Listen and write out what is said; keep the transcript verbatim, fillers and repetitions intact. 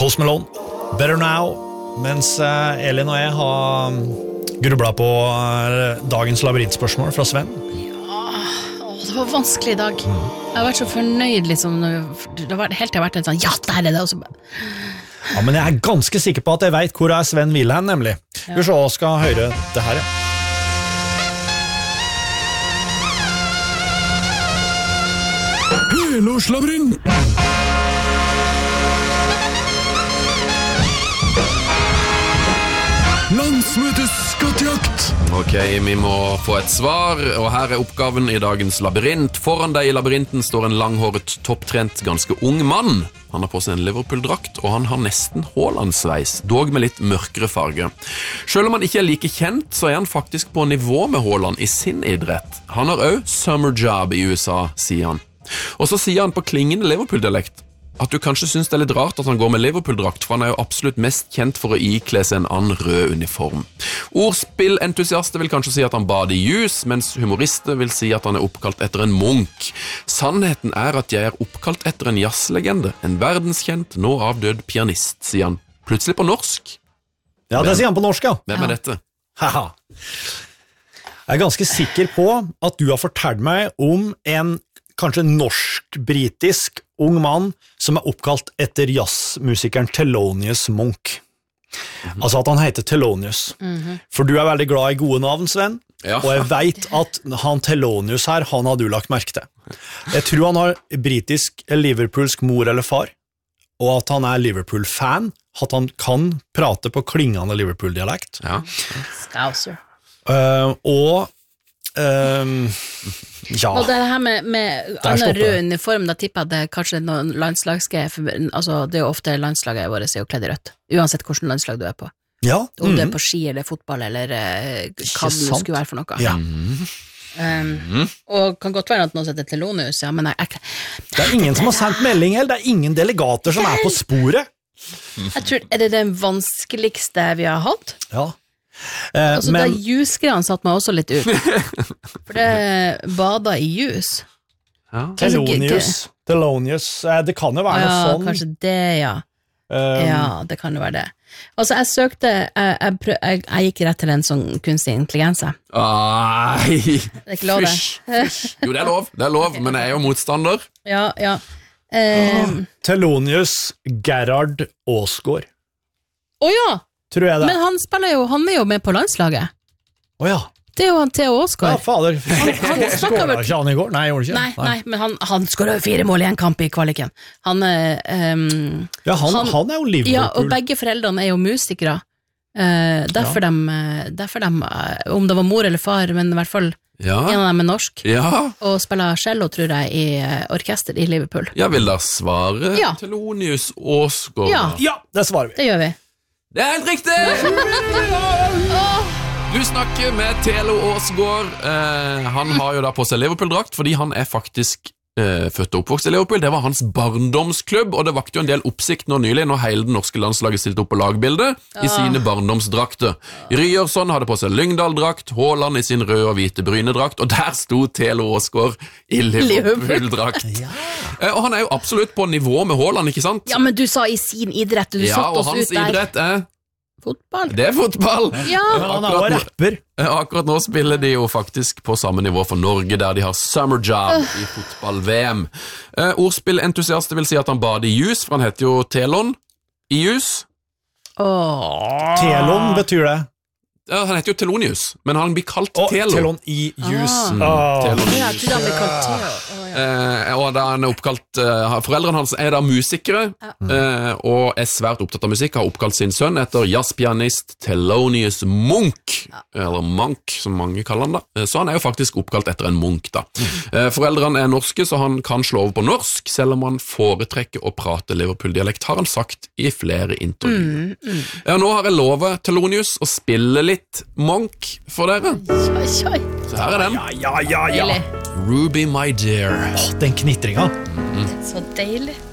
Post Malone, Better Now, mens Elin og jeg har grublet på dagens labyrintspørsmål fra Sven. Ja, å, det var vanskelig I dag. Mm. Jeg har vært så fornøyd, liksom, det har vært, helt til jeg har vært en sånn, ja, der er det også. Ja, men jeg er ganske sikker på at jeg vet hvor er Sven Wilhelm, nemlig. Ja. Vi skal, skal høre det her, ja. Helårslabyrint! Landsmøtes skattejakt! Ok, vi må få et svar, og her er oppgaven I dagens labyrint. Foran deg I labyrinten står en langhåret, topptrent, ganske ung mann. Han har på seg en Liverpool-drakt, og han har nesten Haaland-sveis, dog med litt mørkere farge. Selv om han ikke er like kjent, så er han faktisk på nivå med Haaland I sin idrett. Han har også summer job I U S A, sier han. Og så sier han på klingende Liverpool-dialekt at du kanskje synes det er litt rart at han går med Liverpool-drakt, for han er jo absolutt mest kjent for å ikle seg en annen rød uniform. Ordspillentusiaster vil kanskje si at han bader I juice, mens humorister vil si at han er oppkalt etter en munk. Sannheten er at jeg er oppkalt etter en jazzlegende, en verdenskjent, nå avdød pianist, sier han. Plutselig på norsk. Ja, det sier han på norsk, ja. Hvem er dette? Haha. Jeg er ganske sikker på at du har fortalt meg om en kanskje norsk-britisk ung mann som er oppkalt etter jazzmusikeren Thelonious Monk. Mm-hmm. Altså at han heter Thelonious. Mm-hmm. For du er veldig glad I gode navn, Sven, ja. Og jeg vet at han Thelonious her, han har du lagt merke til. Jeg tror han har britisk, liverpoolsk mor eller far, og at han er Liverpool-fan, at han kan prate på klingende Liverpool-dialekt. Ja. Scouser. Uh, og Um, ja. Og det her med, med annen rød uniform, da tipper jeg at det kanskje noen landslagsgreier, altså det er jo ofte landslaget vårt er jo kledd I rødt, uansett hvordan landslag du er på. Ja. Mm. Om du er på ski eller fotball eller uh, hva det skulle være for noe. Ja. Um, mm. Og kan godt være at noen heter Thelonious, ja, men jeg, jeg, det er ingen som har sendt melding, eller det er ingen delegater som er på sporet. Jeg tror, er det den vanskeligste vi har hatt? Ja. Eh, altså men, da jusgreiene satt meg også litt ut for det bada I jus ja. Thelonious Thelonious, det kan jo være ja, noe sånn kanskje det, ja um, ja, det kan jo være det altså jeg søkte jeg, jeg, prøv, jeg, jeg gikk rett til en sånn kunstig intelligens ai det er ikke lov det jo det er lov, det er lov, men jeg er jo motstander ja, ja um, Thelonious Gerhard Aasgaard åja tror jeg det. Men han spiller jo, han er jo med på landslaget. Åja. Det er jo han Theo Aasgaard. Ja, fader. Han, han skåret ikke han I går? Nei, gjorde ikke. Nei, nei, men han, han skåret fire mål I en kamp I kvaliken. Han er... Um, ja, han, han, han er jo Liverpool. Ja, og begge foreldrene er jo musikere. Uh, derfor, ja. de, derfor de, om det var mor eller far, men I hvert fall ja. En av dem er norsk. Ja. Og spiller cello, tror jeg, I uh, orkester I Liverpool. Ja, vil da svare ja. Thelonious Aasgaard? Ja. ja, det svarer vi. Det gjør vi. Det er helt riktig! Du snakker med Thelo Aasgaard. Eh, han har jo da på seg Liverpool-drakt, fordi han er faktisk eh, født og oppvokst I Liverpool. Det var hans barndomsklubb, og det vakte jo en del oppsikt nå nylig, når hele det norske landslaget stilte opp på lagbildet I sine barndomsdrakter. Ryerson hadde på seg Lyngdal-drakt, Haaland I sin røde og hvite brynedrakt, og der sto Thelo Aasgaard I Liverpool-drakt. ja. eh, og han er jo absolutt på nivå med Haaland, ikke sant? Ja, men du sa I sin idrett, du ja, satt oss ut der. Ja, og hans idrett er... Fotball. Det er fotball. Ja. Han er jo rapper. Akkurat nå spiller de jo faktisk på samme nivå for Norge, der de har summer job uh. I fotball-V M. Uh, ordspillentusiaster vil si at han bader I juice, for han heter jo Telon I juice. Oh. Telon betyr det? Ja, han heter jo Thelonious, men han blir kalt oh, Telon. Telon I juice. Mm, oh. Telon I juice. Ja, han blir kalt Telon. Oh, ja. eh, og da han er oppkalt, eh, foreldrene hans er da musikere, ja. eh, og er svært opptatt av musikk, har oppkalt sin sønn etter jazzpianist Thelonious Monk, ja. eller Monk, som mange kaller han da. Så han er jo faktisk oppkalt etter en Monk da. Mm. Eh, foreldrene er norske, så han kan slå over på norsk, selv om han foretrekker å prate Liverpool-dialekt, har han sagt I flere intervjuer. Mm, mm. Ja, nå har jeg lovet Thelonious å spille litt Monk for dere. Oi, oi. Så her er den. Ja, ja, ja, ja. Ruby, my dear. Åh, den knittringa. Mm. Så deilig.